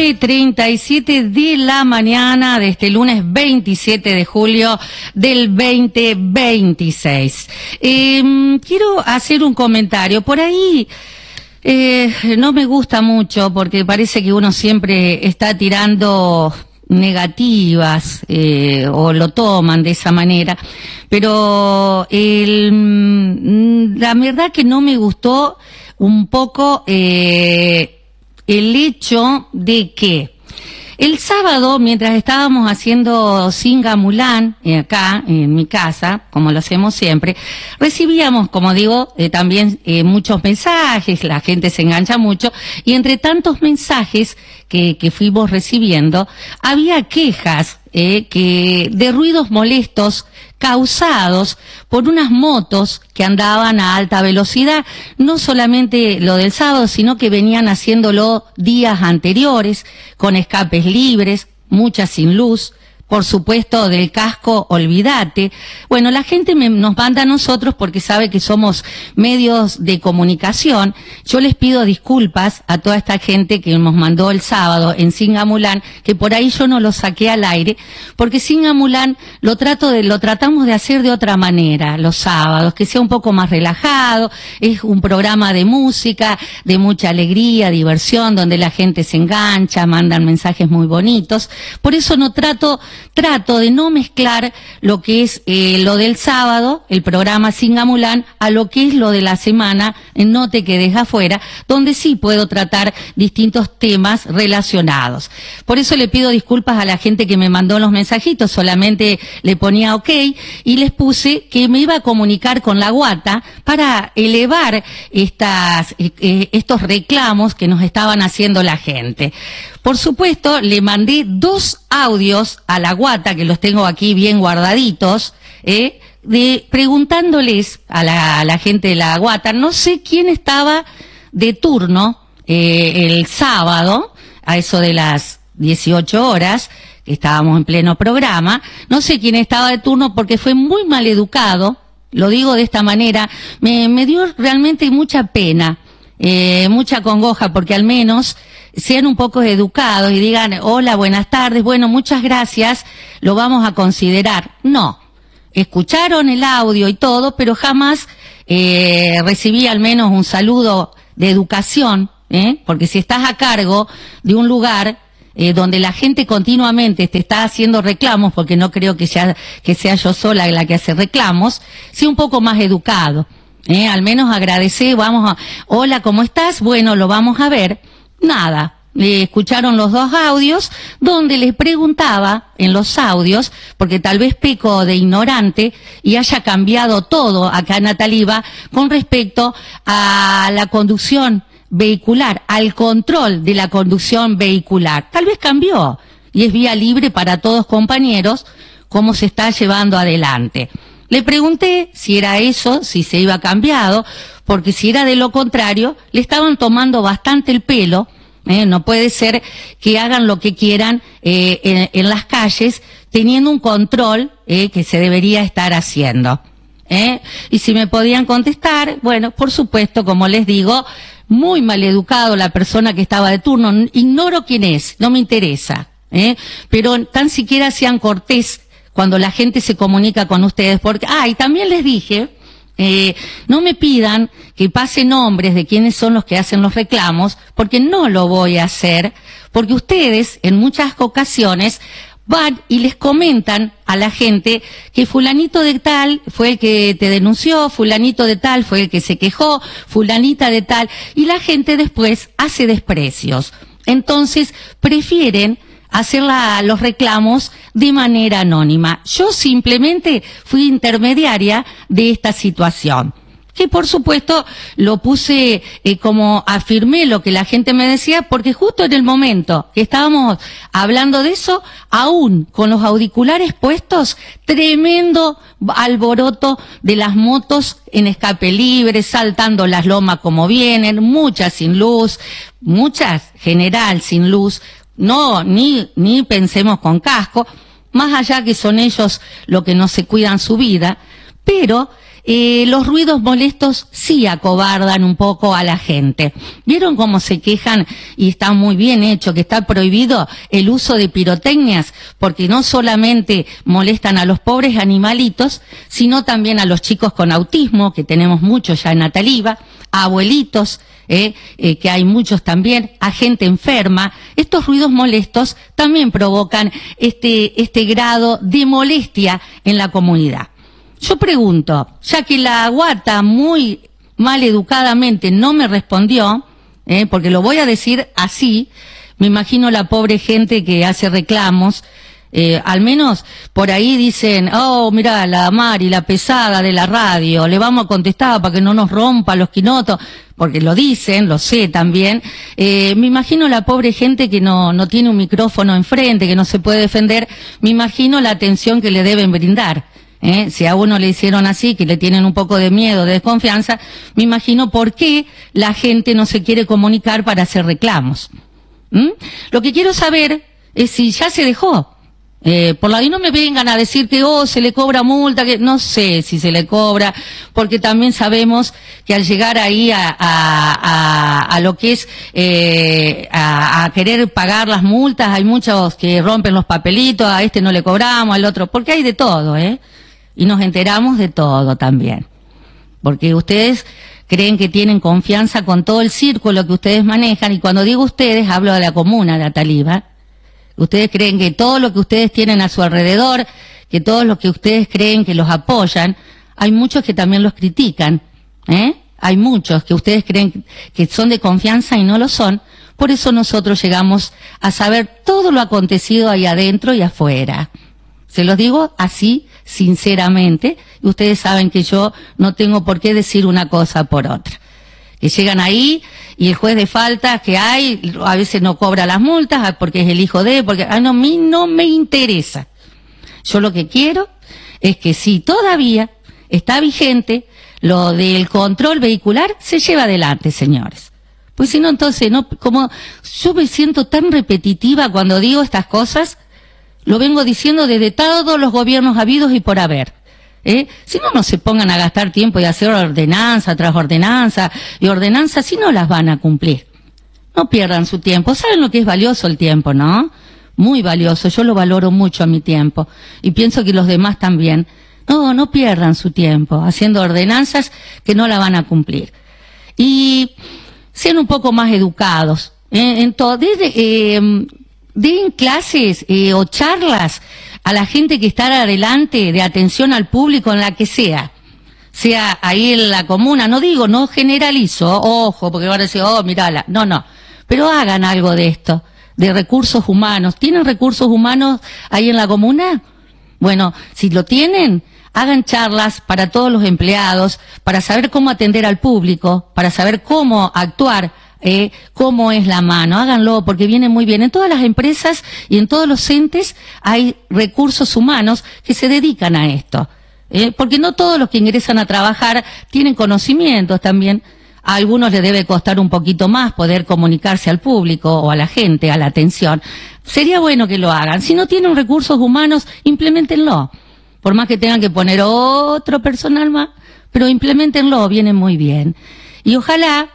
9:37 de la mañana de este lunes 27 de julio del 2026. Quiero hacer un comentario. Por ahí no me gusta mucho porque parece que uno siempre está tirando negativas o lo toman de esa manera, pero la verdad que no me gustó un poco el hecho de que el sábado, mientras estábamos haciendo Singa Mulán, acá en mi casa, como lo hacemos siempre, recibíamos, como digo, también muchos mensajes, la gente se engancha mucho, y entre tantos mensajes que fuimos recibiendo, había quejas de ruidos molestos causados por unas motos que andaban a alta velocidad, no solamente lo del sábado, sino que venían haciéndolo días anteriores, con escapes libres, muchas sin luz, por supuesto del casco, olvídate. Bueno, la gente nos manda a nosotros porque sabe que somos medios de comunicación. Yo les pido disculpas a toda esta gente que nos mandó el sábado en Singa Mulán, que por ahí yo no lo saqué al aire, porque Singa Mulán lo tratamos de hacer de otra manera los sábados, que sea un poco más relajado, es un programa de música, de mucha alegría, diversión, donde la gente se engancha, mandan mensajes muy bonitos. Por eso trato de no mezclar lo que es lo del sábado, el programa Singa Mulán, a lo que es lo de la semana, No te quedes afuera, donde sí puedo tratar distintos temas relacionados. Por eso le pido disculpas a la gente que me mandó los mensajitos, solamente le ponía OK y les puse que me iba a comunicar con la Guata para elevar estos reclamos que nos estaban haciendo la gente. Por supuesto, le mandé 2 audios a la Guata, que los tengo aquí bien guardaditos, preguntándoles a la gente de la Guata, no sé quién estaba de turno el sábado, a eso de las 18 horas, que estábamos en pleno programa, no sé quién estaba de turno porque fue muy mal educado, lo digo de esta manera, me dio realmente mucha pena, mucha congoja, porque al menos sean un poco educados y digan, hola, buenas tardes, bueno, muchas gracias, lo vamos a considerar. No, escucharon el audio y todo, pero jamás recibí al menos un saludo de educación, porque si estás a cargo de un lugar donde la gente continuamente te está haciendo reclamos, porque no creo que sea yo sola la que hace reclamos, sea un poco más educado. Al menos agradecer, hola, ¿cómo estás? Bueno, lo vamos a ver. Nada, escucharon los 2 audios donde les preguntaba en los audios, porque tal vez peco de ignorante y haya cambiado todo acá en Ataliva con respecto a la conducción vehicular, al control de la conducción vehicular. Tal vez cambió y es vía libre para todos compañeros cómo se está llevando adelante. Le pregunté si era eso, si se iba cambiado, porque si era de lo contrario, le estaban tomando bastante el pelo. No puede ser que hagan lo que quieran en las calles, teniendo un control que se debería estar haciendo. Y si me podían contestar, bueno, por supuesto, como les digo, muy mal educado la persona que estaba de turno, ignoro quién es, no me interesa, pero tan siquiera sean cortés cuando la gente se comunica con ustedes, porque, y también les dije, no me pidan que pase nombres de quiénes son los que hacen los reclamos, porque no lo voy a hacer, porque ustedes en muchas ocasiones van y les comentan a la gente que fulanito de tal fue el que te denunció, fulanito de tal fue el que se quejó, fulanita de tal, y la gente después hace desprecios. Entonces prefieren hacer los reclamos de manera anónima. Yo simplemente fui intermediaria de esta situación, que por supuesto lo puse como afirmé lo que la gente me decía, porque justo en el momento que estábamos hablando de eso, aún con los auriculares puestos, tremendo alboroto de las motos en escape libre, saltando las lomas como vienen, muchas sin luz, muchas general sin luz. No, ni pensemos con casco, más allá que son ellos los que no se cuidan su vida, pero los ruidos molestos sí acobardan un poco a la gente. ¿Vieron cómo se quejan? Y está muy bien hecho, que está prohibido el uso de pirotecnias, porque no solamente molestan a los pobres animalitos, sino también a los chicos con autismo, que tenemos muchos ya en Ataliba, a abuelitos, que hay muchos también, a gente enferma. Estos ruidos molestos también provocan este grado de molestia en la comunidad. Yo pregunto, ya que la guata muy mal educadamente no me respondió, porque lo voy a decir así, me imagino la pobre gente que hace reclamos, al menos por ahí dicen, oh, mira, la Mari, la pesada de la radio, le vamos a contestar para que no nos rompa los quinotos, porque lo dicen, lo sé también. Me imagino la pobre gente que no tiene un micrófono enfrente, que no se puede defender, me imagino la atención que le deben brindar. Si a uno le hicieron así, que le tienen un poco de miedo, de desconfianza, me imagino por qué la gente no se quiere comunicar para hacer reclamos. Lo que quiero saber es si ya se dejó. Por la y no me vengan a decir que se le cobra multa, que no sé si se le cobra, porque también sabemos que al llegar ahí a lo que es a querer pagar las multas, hay muchos que rompen los papelitos, a este no le cobramos, al otro, porque hay de todo, y nos enteramos de todo también, porque ustedes creen que tienen confianza con todo el círculo que ustedes manejan, y cuando digo ustedes hablo de la comuna de Ataliba. Ustedes creen que todo lo que ustedes tienen a su alrededor, que todo lo que ustedes creen que los apoyan, hay muchos que también los critican, hay muchos que ustedes creen que son de confianza y no lo son. Por eso nosotros llegamos a saber todo lo acontecido ahí adentro y afuera. Se los digo así, sinceramente, y ustedes saben que yo no tengo por qué decir una cosa por otra. Que llegan ahí y el juez de falta que hay, a veces no cobra las multas porque es el hijo de, porque a mí no me interesa. Yo lo que quiero es que si todavía está vigente lo del control vehicular, se lleva adelante, señores. Pues si no, entonces, como yo me siento tan repetitiva cuando digo estas cosas, lo vengo diciendo desde todos los gobiernos habidos y por haber. Si no se pongan a gastar tiempo y hacer ordenanza tras ordenanza y ordenanza, si no las van a cumplir. No pierdan su tiempo. ¿Saben lo que es valioso el tiempo, no? Muy valioso. Yo lo valoro mucho a mi tiempo. Y pienso que los demás también. No pierdan su tiempo haciendo ordenanzas que no la van a cumplir. Y sean un poco más educados. En todo. Den clases o charlas a la gente que está adelante de atención al público en la que sea ahí en la comuna, no generalizo, ojo, porque van a decir, mirala, no, pero hagan algo de esto, de recursos humanos. ¿Tienen recursos humanos ahí en la comuna? Bueno, si lo tienen, hagan charlas para todos los empleados, para saber cómo atender al público, para saber cómo actuar, cómo es la mano. Háganlo porque viene muy bien. En todas las empresas y en todos los entes hay recursos humanos que se dedican a esto. Porque no todos los que ingresan a trabajar tienen conocimientos también. A algunos les debe costar un poquito más poder comunicarse al público o a la gente, a la atención. Sería bueno que lo hagan. Si no tienen recursos humanos, implementenlo. Por más que tengan que poner otro personal más, pero implementenlo, viene muy bien. Y ojalá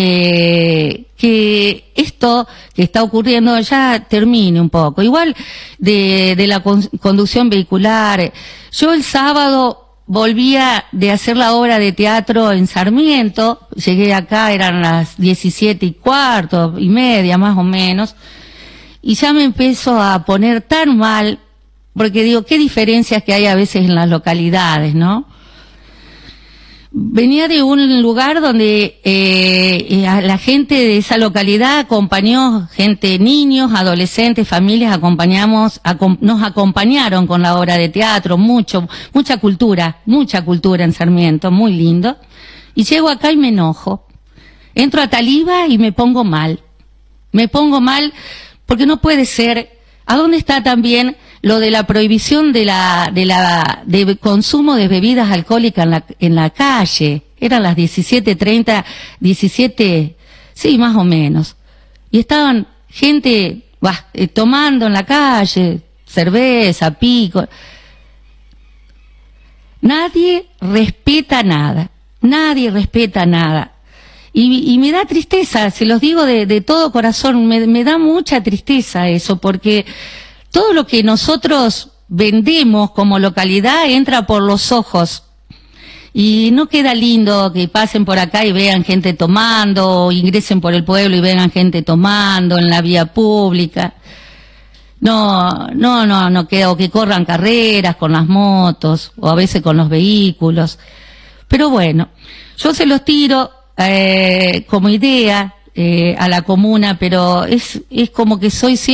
que esto que está ocurriendo ya termine un poco. Igual de la conducción vehicular. Yo el sábado volvía de hacer la obra de teatro en Sarmiento, llegué acá, eran las 17:15, más o menos, y ya me empiezo a poner tan mal, porque digo, qué diferencias que hay a veces en las localidades, ¿no? Venía de un lugar donde a la gente de esa localidad acompañó niños, adolescentes, familias, nos acompañaron con la obra de teatro, mucha cultura en Sarmiento, muy lindo. Y llego acá y me enojo. Entro a Ataliba y me pongo mal porque no puede ser. ¿A dónde está también lo de la prohibición de consumo de bebidas alcohólicas en la calle? Eran las 17:30, 17, sí, más o menos. Y estaban gente tomando en la calle, cerveza, pico. Nadie respeta nada. Nadie respeta nada. Y me da tristeza, se los digo de todo corazón, me da mucha tristeza eso, porque todo lo que nosotros vendemos como localidad entra por los ojos. Y no queda lindo que pasen por acá y vean gente tomando, o ingresen por el pueblo y vean gente tomando en la vía pública. No queda, o que corran carreras con las motos, o a veces con los vehículos. Pero bueno, yo se los tiro como idea a la comuna, pero es como que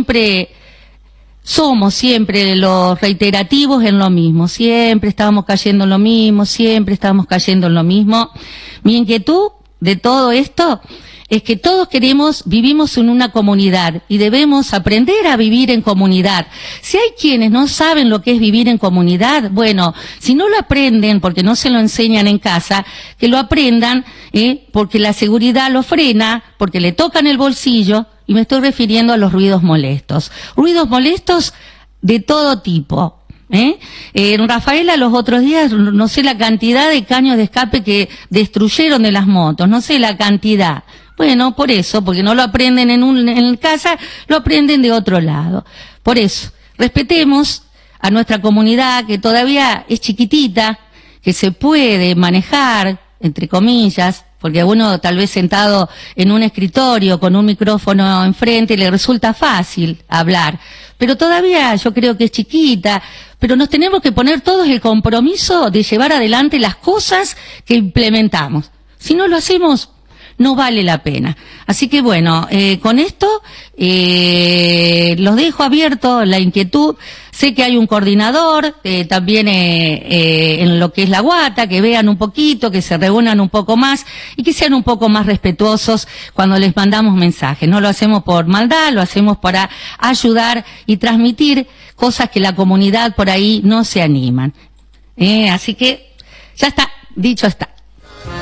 somos siempre los reiterativos en lo mismo, siempre estamos cayendo en lo mismo, siempre estamos cayendo en lo mismo. Mi inquietud de todo esto es que todos vivimos en una comunidad y debemos aprender a vivir en comunidad. Si hay quienes no saben lo que es vivir en comunidad, bueno, si no lo aprenden porque no se lo enseñan en casa, que lo aprendan, porque la seguridad lo frena, porque le tocan el bolsillo, y me estoy refiriendo a los ruidos molestos. Ruidos molestos de todo tipo. En Rafaela los otros días, no sé la cantidad de caños de escape que destruyeron de las motos, no sé la cantidad. Bueno, por eso, porque no lo aprenden en casa, lo aprenden de otro lado. Por eso, respetemos a nuestra comunidad, que todavía es chiquitita, que se puede manejar, entre comillas, porque a uno tal vez sentado en un escritorio con un micrófono enfrente le resulta fácil hablar, pero todavía yo creo que es chiquita, pero nos tenemos que poner todos el compromiso de llevar adelante las cosas que implementamos. Si no lo hacemos, no vale la pena. Así que bueno, con esto los dejo abierto la inquietud. Sé que hay un coordinador también en lo que es la Guata, que vean un poquito, que se reúnan un poco más y que sean un poco más respetuosos cuando les mandamos mensajes. No lo hacemos por maldad, lo hacemos para ayudar y transmitir cosas que la comunidad por ahí no se animan. Así que ya está, dicho está.